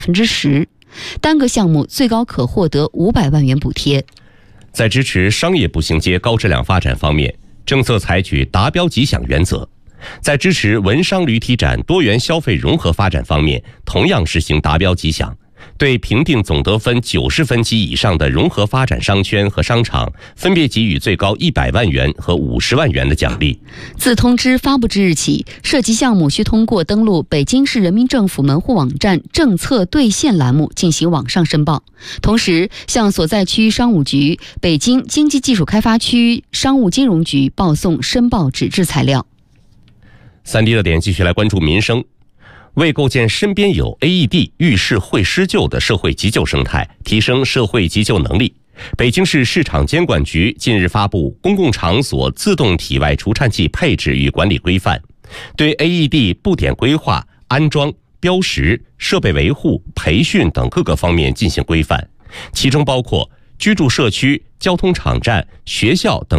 10%，单个项目最高可获得500万元补贴。 在支持商业步行街高质量发展方面，政策采取达标即享原则；在支持文商旅体展多元消费融合发展方面，同样实行达标即享。对评定总得分90分及以上的融合发展商圈和商场，分别给予最高100万元和50万元的奖励。 自通知发布之日起，涉及项目需通过登录北京市人民政府门户网站政策兑现栏目进行网上申报，同时向所在区商务局、北京经济技术开发区商务金融局报送申报纸质材料。 3D 热点继续来关注民生。为构建身边有 AED 遇事会施救的社会急救生态，提升社会急救能力，北京市市场监管局近日发布《公共场所自动体外除颤器配置与管理规范》，对 AED 布点规划、安装、标识、设备维护、培训等各个方面进行规范，其中包括居住社区、交通场站、学校等